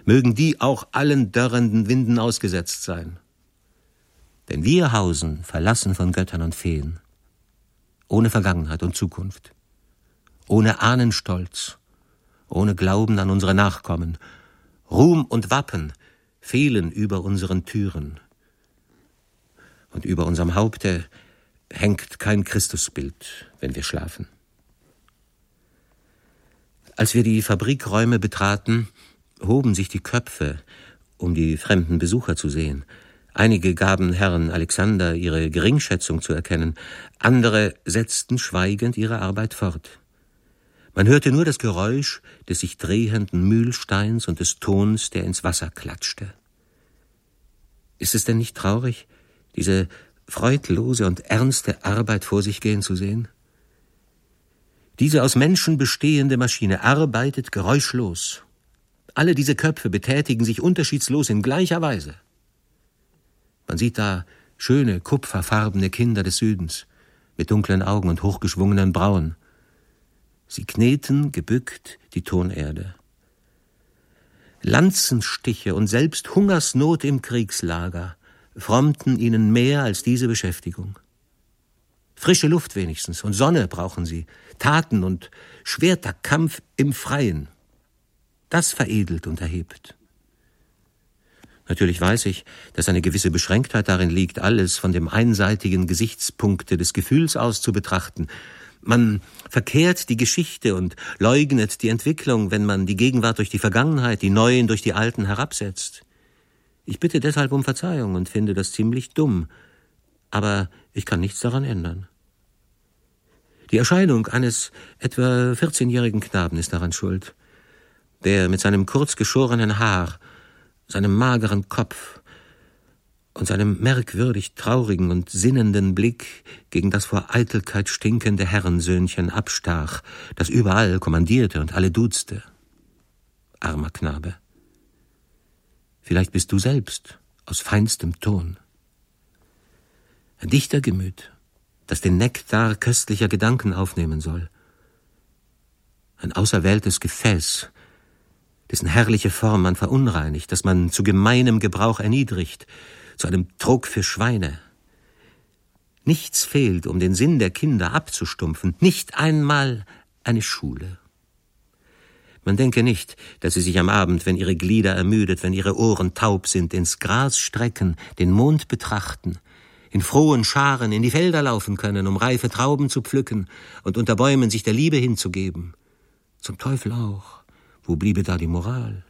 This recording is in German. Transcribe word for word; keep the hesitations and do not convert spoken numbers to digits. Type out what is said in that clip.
mögen die auch allen dörrenden Winden ausgesetzt sein. Denn wir hausen verlassen von Göttern und Feen, ohne Vergangenheit und Zukunft, ohne Ahnenstolz, ohne Glauben an unsere Nachkommen. Ruhm und Wappen fehlen über unseren Türen. Und über unserem Haupte hängt kein Christusbild, wenn wir schlafen. Als wir die Fabrikräume betraten, hoben sich die Köpfe, um die fremden Besucher zu sehen. Einige gaben Herrn Alexander ihre Geringschätzung zu erkennen, andere setzten schweigend ihre Arbeit fort. Man hörte nur das Geräusch des sich drehenden Mühlsteins und des Tons, der ins Wasser klatschte. Ist es denn nicht traurig, diese freudlose und ernste Arbeit vor sich gehen zu sehen? Diese aus Menschen bestehende Maschine arbeitet geräuschlos. Alle diese Köpfe betätigen sich unterschiedslos in gleicher Weise. Man sieht da schöne, kupferfarbene Kinder des Südens, mit dunklen Augen und hochgeschwungenen Brauen. Sie kneten, gebückt, die Tonerde. Lanzenstiche und selbst Hungersnot im Kriegslager frommten ihnen mehr als diese Beschäftigung. Frische Luft wenigstens und Sonne brauchen sie, Taten und Schwerterkampf im Freien. Das veredelt und erhebt. Natürlich weiß ich, dass eine gewisse Beschränktheit darin liegt, alles von dem einseitigen Gesichtspunkte des Gefühls aus zu betrachten. Man verkehrt die Geschichte und leugnet die Entwicklung, wenn man die Gegenwart durch die Vergangenheit, die Neuen durch die Alten herabsetzt. Ich bitte deshalb um Verzeihung und finde das ziemlich dumm, aber ich kann nichts daran ändern. Die Erscheinung eines etwa vierzehnjährigen Knaben ist daran schuld, der mit seinem kurz geschorenen Haar, seinem mageren Kopf und seinem merkwürdig traurigen und sinnenden Blick gegen das vor Eitelkeit stinkende Herrensöhnchen abstach, das überall kommandierte und alle duzte. Armer Knabe. Vielleicht bist du selbst aus feinstem Ton. Ein Dichtergemüt, das den Nektar köstlicher Gedanken aufnehmen soll. Ein auserwähltes Gefäß, dessen herrliche Form man verunreinigt, das man zu gemeinem Gebrauch erniedrigt, zu einem Trog für Schweine. Nichts fehlt, um den Sinn der Kinder abzustumpfen, nicht einmal eine Schule. Man denke nicht, dass sie sich am Abend, wenn ihre Glieder ermüdet, wenn ihre Ohren taub sind, ins Gras strecken, den Mond betrachten, in frohen Scharen in die Felder laufen können, um reife Trauben zu pflücken und unter Bäumen sich der Liebe hinzugeben. Zum Teufel auch, wo bliebe da die Moral?